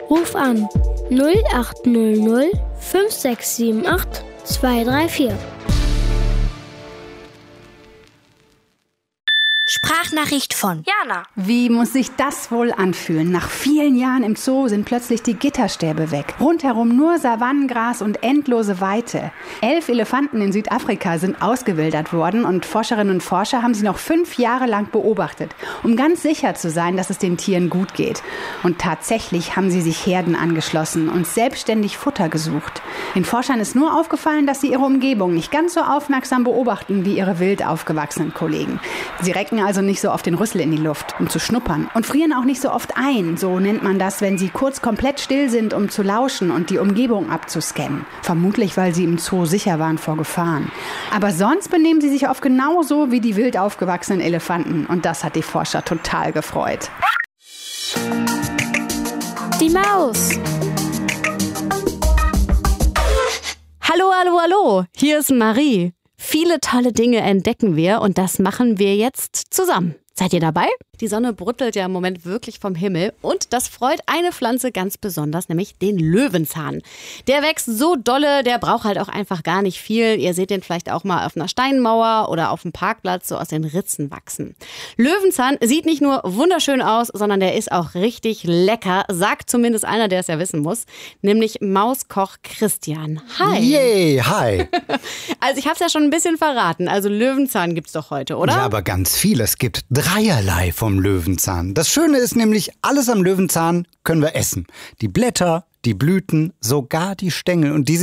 Ruf an 0800 5678 234. Sprachnachricht von Jana. Wie muss sich das wohl anfühlen? Nach vielen Jahren im Zoo sind plötzlich die Gitterstäbe weg. Rundherum nur Savannengras und endlose Weite. 11 Elefanten in Südafrika sind ausgewildert worden und Forscherinnen und Forscher haben sie noch 5 Jahre lang beobachtet, um ganz sicher zu sein, dass es den Tieren gut geht. Und tatsächlich haben sie sich Herden angeschlossen und selbstständig Futter gesucht. Den Forschern ist nur aufgefallen, dass sie ihre Umgebung nicht ganz so aufmerksam beobachten wie ihre wild aufgewachsenen Kollegen. Sie recken also nicht so oft den Rüssel in die Luft, um zu schnuppern, und frieren auch nicht so oft ein. So nennt man das, wenn sie kurz komplett still sind, um zu lauschen und die Umgebung abzuscannen. Vermutlich, weil sie im Zoo sicher waren vor Gefahren. Aber sonst benehmen sie sich oft genauso wie die wild aufgewachsenen Elefanten. Und das hat die Forscher total gefreut. Die Maus. Hallo, hallo, hallo. Hier ist Marie. Viele tolle Dinge entdecken wir und das machen wir jetzt zusammen. Seid ihr dabei? Die Sonne brüttelt ja im Moment wirklich vom Himmel und das freut eine Pflanze ganz besonders, nämlich den Löwenzahn. Der wächst so dolle, der braucht halt auch einfach gar nicht viel. Ihr seht den vielleicht auch mal auf einer Steinmauer oder auf dem Parkplatz so aus den Ritzen wachsen. Löwenzahn sieht nicht nur wunderschön aus, sondern der ist auch richtig lecker, sagt zumindest einer, der es ja wissen muss, nämlich Mauskoch Christian. Hi! Yay, hi! Also ich habe es ja schon ein bisschen verraten, also Löwenzahn gibt's doch heute, oder? Ja, aber ganz viel. Es gibt dreierlei vom Löwenzahn. Das Schöne ist nämlich, alles am Löwenzahn können wir essen. Die Blätter, die Blüten, sogar die Stängel. Und diese